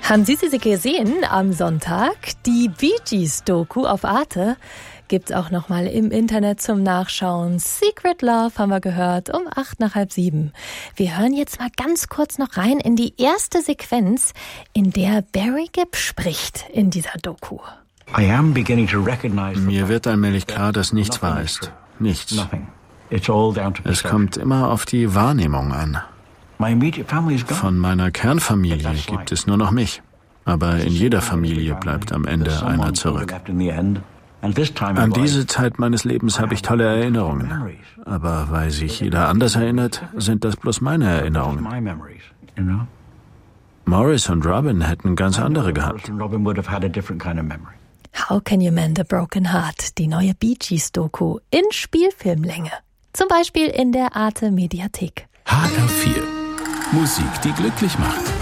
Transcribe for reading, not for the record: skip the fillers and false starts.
Haben Sie sie gesehen am Sonntag? Die Bee Gees Doku auf Arte gibt's auch nochmal im Internet zum Nachschauen. Secret Love haben wir gehört um 7:08. Wir hören jetzt mal ganz kurz noch rein in die erste Sequenz, in der Barry Gibb spricht in dieser Doku. Mir wird allmählich klar, dass nichts wahr ist. Nichts. Es kommt immer auf die Wahrnehmung an. Von meiner Kernfamilie gibt es nur noch mich. Aber in jeder Familie bleibt am Ende einer zurück. An diese Zeit meines Lebens habe ich tolle Erinnerungen. Aber weil sich jeder anders erinnert, sind das bloß meine Erinnerungen. Morris und Robin hätten ganz andere gehabt. How Can You Mend a Broken Heart? Die neue Bee Gees Doku in Spielfilmlänge. Zum Beispiel in der Arte Mediathek. HR4. Musik, die glücklich macht.